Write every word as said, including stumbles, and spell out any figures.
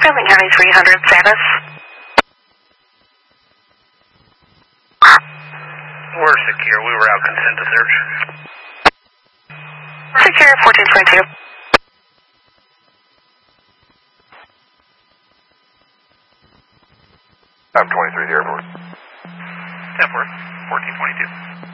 Franklin County three hundred, status. We're secure. We were out consent to search. Secure, fourteen twenty-two. I'm twenty-three, the airport. Epworth, fourteen twenty-two.